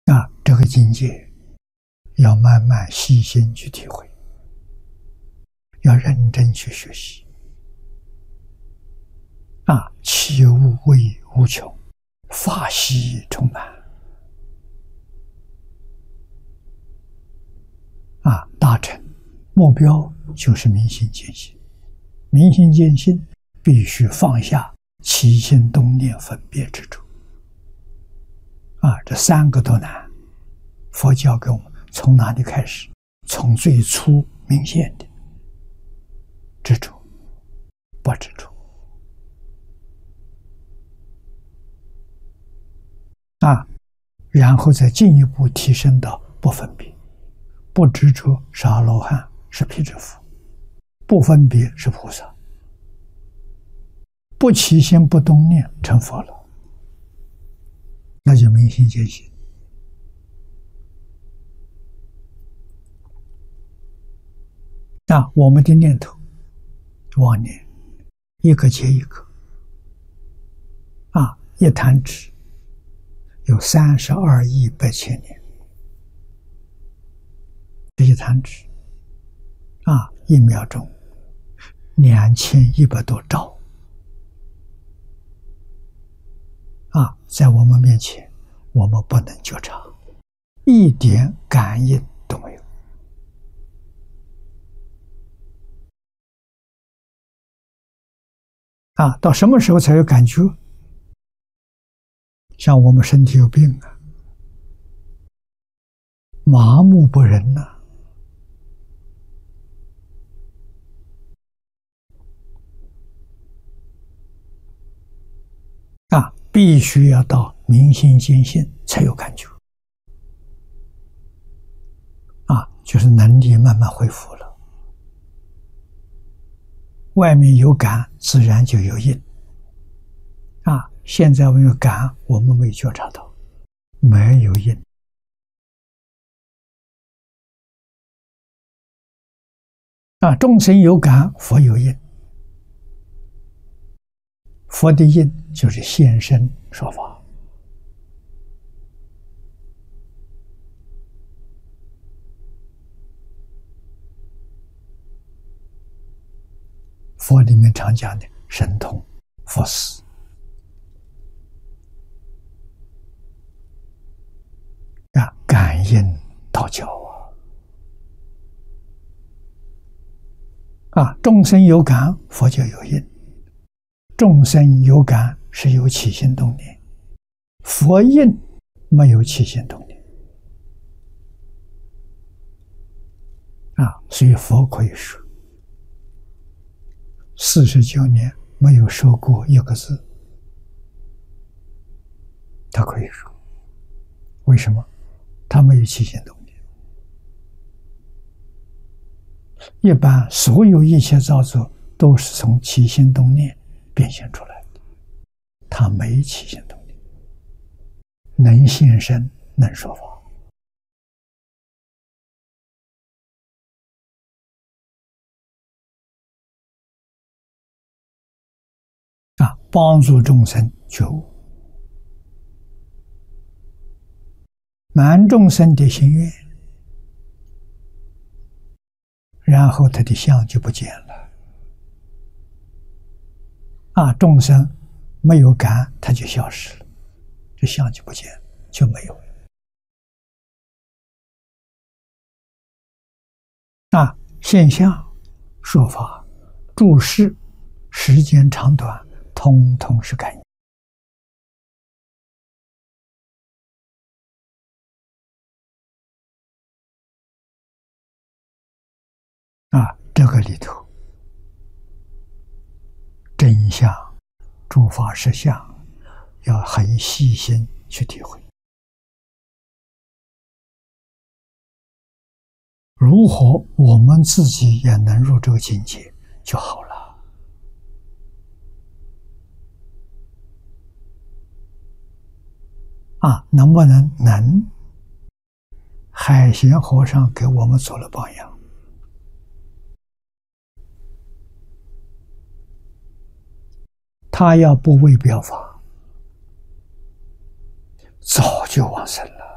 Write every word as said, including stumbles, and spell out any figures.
啊，这个境界要慢慢细心去体会，要认真去学习。啊，其无味无穷，法喜充满。啊，大成目标就是明心见性，明心见性必须放下起心动念分别之处。啊，这三个都难。佛教给我们从哪里开始？从最初明显的执着、不执着。啊，然后再进一步提升到不分别。不执着是阿罗汉，是辟支佛；不分别是菩萨；不起心不动念成佛了，那就明心见性。那我们的念头、妄念，一个接一个，啊，一弹指有三十二亿八千年。这一弹指，啊，一秒钟两千一百多兆，啊，在我们面前，我们不能觉察，一点感应都没有。啊，到什么时候才有感觉？像我们身体有病啊，麻木不仁呐、啊。啊，必须要到明心见性才有感觉。啊，就是能力慢慢恢复了。外面有感，自然就有应。啊，现在我们有感，我们没觉察到，没有应。啊，众生有感，佛有应。佛的应就是现身说法。佛里面常讲的神通、佛思。啊，感应道教啊！啊，众生有感，佛就有应。众生有感是有起心动念，佛应没有起心动念。啊，所以佛可以说，四十九年没有说过一个字，他可以说，为什么？他没有起心动念。一般所有一切造作都是从起心动念变现出来的，他没起心动念，能现身，能说法。啊，帮助众生觉悟，满众生的心愿，然后他的相就不见了。啊，众生没有感，它就消失了，这相就不见了，就没有了。啊，现象、说法、注释，时间长短，通通是感应。啊，这个里头，真相、诸法实相，要很细心去体会。如何我们自己也能入这个境界就好了。啊，能不能？能。海贤和尚给我们做了榜样。他要不为表法，早就往生了。